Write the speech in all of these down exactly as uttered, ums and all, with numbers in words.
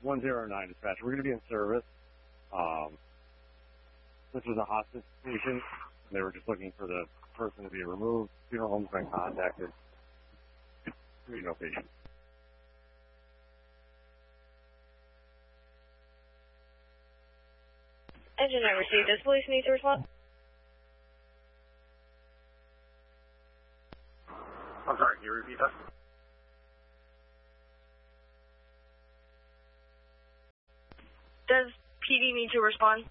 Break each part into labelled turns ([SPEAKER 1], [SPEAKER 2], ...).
[SPEAKER 1] one zero nine dispatch. We're going to be in service. Um, this was a hospice patient. They were just looking for the person to be removed. Funeral home's been contacted. No patient.
[SPEAKER 2] Engine I received. Does police need to respond?
[SPEAKER 1] I'm sorry, can you repeat that?
[SPEAKER 2] Does P D need to respond?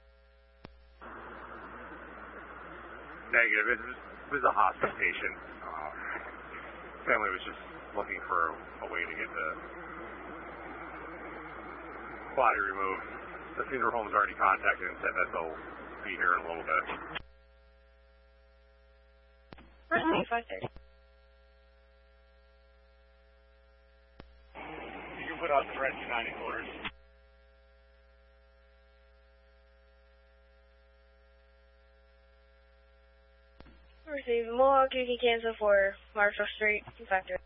[SPEAKER 1] Negative. It was, it was a hospice patient. Uh, family was just looking for a way to get the body removed. The funeral home's already contacted and said that they'll be here in a little bit.
[SPEAKER 2] five thirty.
[SPEAKER 1] You can put out the rescue nine quarters.
[SPEAKER 2] Receive Mohawk, you can cancel for Marshall Street, Factor.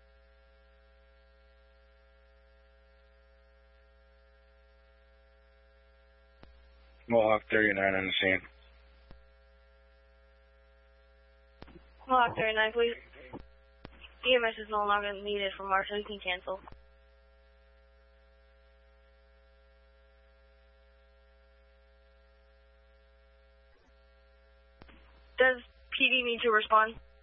[SPEAKER 3] Mohawk thirty-nine on the scene.
[SPEAKER 2] Mohawk thirty-nine, please. E M S is no longer needed for Marshall, you can cancel. Does P D need to respond?